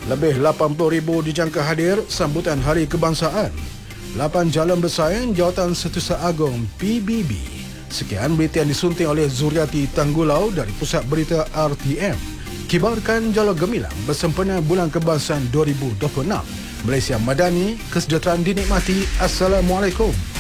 Lebih 80,000 dijangka hadir sambutan Hari Kebangsaan. 8 jalan bersaing Jawatan Setiausaha Agong PBB. Sekian berita yang disunting oleh Zuriati Tanggulau dari Pusat Berita RTM. Kibarkan Jala Gemilang bersempena Bulan Kebangsaan 2026. Malaysia Madani, kesejahteraan dinikmati. Assalamualaikum.